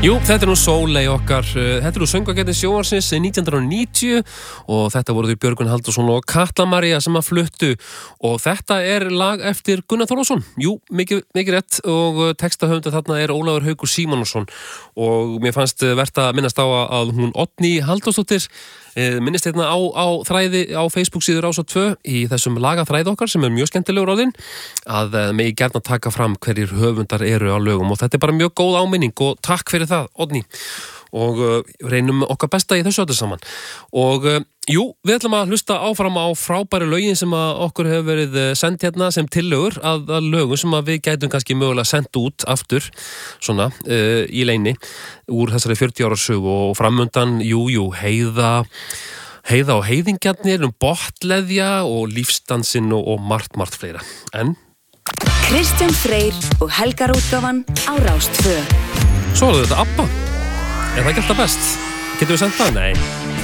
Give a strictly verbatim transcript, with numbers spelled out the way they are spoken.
Jú, þetta er nú Sóley okkar, þetta er nú söngvakeppni sjónvarpsins nítján hundruð níutíu og þetta voru því Björgvin Halldórsson og Katla María sem að fluttu og þetta er lag eftir Gunnar Þórðarson. Jú, mikið, mikið rétt og textahöfundur þarna er Ólafur Haukur Símonarson og mér fannst vert að minnast á að hún Oddný Halldórsdóttir minnist hérna á, á þræði á Facebook síður Rás tvö í þessum lagaþræði okkar sem er mjög skemmtilegur orðinn að megi gjarna taka fram hverjir höfundar eru á lögum og þetta er bara mjög góð áminning og takk fyrir það, Oddný og uh, reynum okkar besta í þessu öllu saman og uh, jú, við ætlum að hlusta áfram á frábæru lögin sem að okkur hefur verið sendt hérna sem tillögur að, að lögum sem að við gætum kannski mögulega sendt út aftur svona uh, í leini úr þessari fjörutíu ára sögu og framundan, jú, jú, heiða heiða og heiðingjarnir um botleðja og lífstansinn og, og margt, margt fleira en Kristján Freyr og Helgar útgáfan á Rás tvö. Svo er þetta ABBA. Er það ekki alltaf best? Getum við sendt það? Nei.